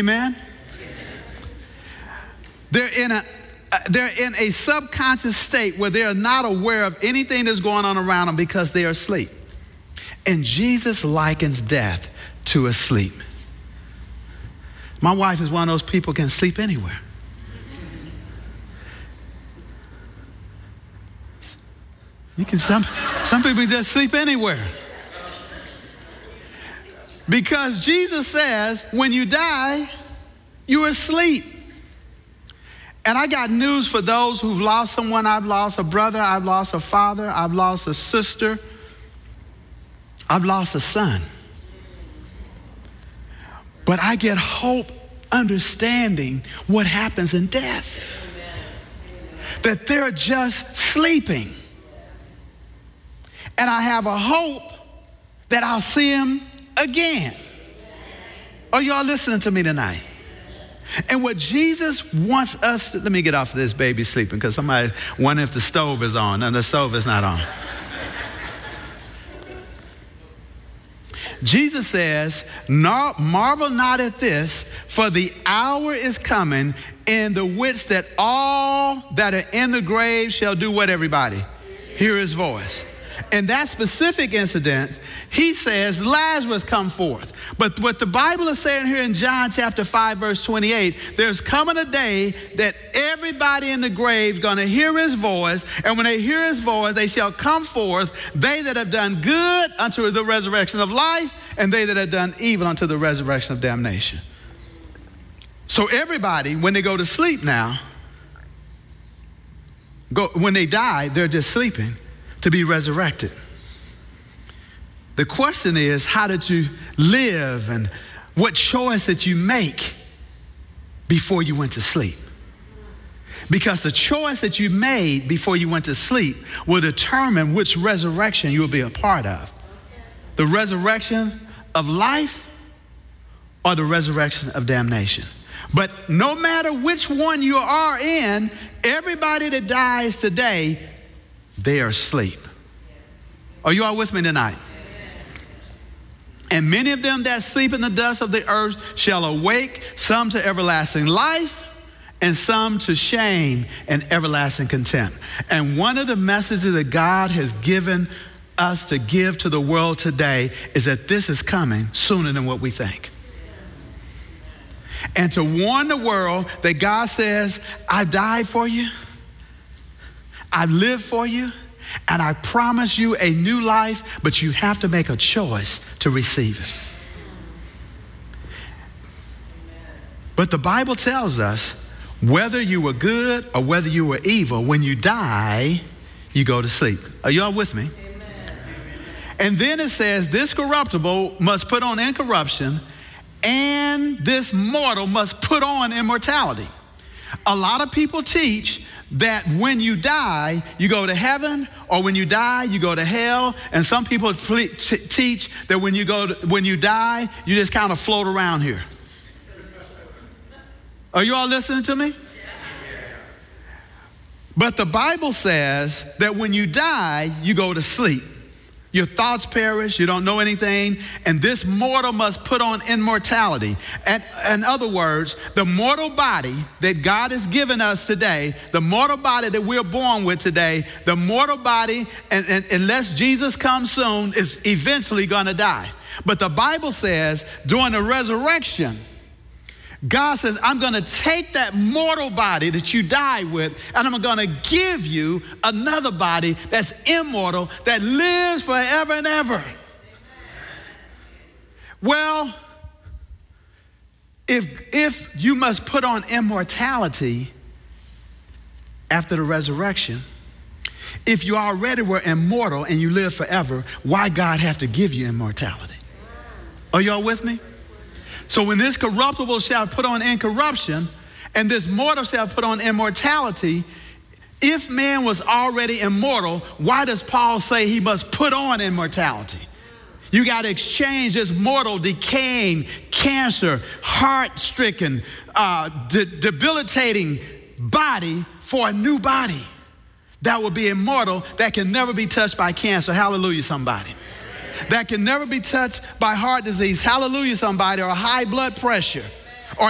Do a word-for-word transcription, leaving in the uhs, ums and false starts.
Amen? They're in a uh, they're in a subconscious state where they are not aware of anything that's going on around them because they are asleep. And Jesus likens death to a sleep. My wife is one of those people who can sleep anywhere. You can some some people just sleep anywhere. Because Jesus says, when you die, you're asleep. And I got news for those who've lost someone. I've lost a brother, I've lost a father, I've lost a sister, I've lost a son. But I get hope understanding what happens in death. That they're just sleeping. And I have a hope that I'll see them again. Are y'all listening to me tonight? And what Jesus wants us to, let me get off of this baby sleeping because somebody wonder if the stove is on. And the stove is not on. Jesus says, marvel not at this, for the hour is coming in the which that all that are in the grave shall do what, everybody? Hear his voice. In that specific incident, he says, Lazarus come forth. But what the Bible is saying here in John chapter five, verse twenty-eight, there's coming a day that everybody in the grave is going to hear his voice. And when they hear his voice, they shall come forth, they that have done good unto the resurrection of life, and they that have done evil unto the resurrection of damnation. So everybody, when they go to sleep now, go, when they die, they're just sleeping to be resurrected. The question is, how did you live and what choice did you make before you went to sleep? Because the choice that you made before you went to sleep will determine which resurrection you'll be a part of. The resurrection of life or the resurrection of damnation. But no matter which one you are in, everybody that dies today, they are asleep. Are you all with me tonight? And many of them that sleep in the dust of the earth shall awake, some to everlasting life, and some to shame and everlasting contempt. And one of the messages that God has given us to give to the world today is that this is coming sooner than what we think. And to warn the world that God says, I died for you, I lived for you, and I promise you a new life, but you have to make a choice to receive it. But the Bible tells us whether you were good or whether you were evil, when you die, you go to sleep. Are y'all with me? Amen. And then it says, this corruptible must put on incorruption, and this mortal must put on immortality. A lot of people teach that when you die, you go to heaven, or when you die, you go to hell. And some people t- teach that when you go to, when you die, you just kind of float around here. Are you all listening to me? Yes. But the Bible says that when you die, you go to sleep. Your thoughts perish, you don't know anything, and this mortal must put on immortality. And in other words, the mortal body that God has given us today, the mortal body that we're born with today, the mortal body, and, and unless Jesus comes soon, is eventually gonna die. But the Bible says during the resurrection, God says, I'm going to take that mortal body that you died with, and I'm going to give you another body that's immortal, that lives forever and ever. Amen. Well, if, if you must put on immortality after the resurrection, if you already were immortal and you live forever, why God have to give you immortality? Are y'all with me? So when this corruptible shall put on incorruption, and this mortal shall put on immortality, if man was already immortal, why does Paul say he must put on immortality? You got to exchange this mortal, decaying, cancer, heart-stricken, uh, de- debilitating body for a new body that will be immortal, that can never be touched by cancer. Hallelujah, somebody. That can never be touched by heart disease. Hallelujah, somebody. Or high blood pressure.